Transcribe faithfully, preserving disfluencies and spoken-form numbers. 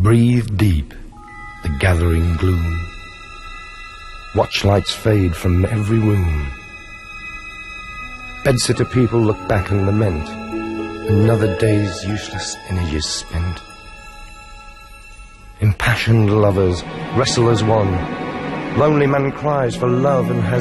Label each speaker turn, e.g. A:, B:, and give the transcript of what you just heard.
A: Breathe deep the gathering gloom. Watch lights fade from every room. Bedsitter people look back and lament. Another day's useless energies spent. Impassioned lovers wrestle as one. Lonely man cries for love and has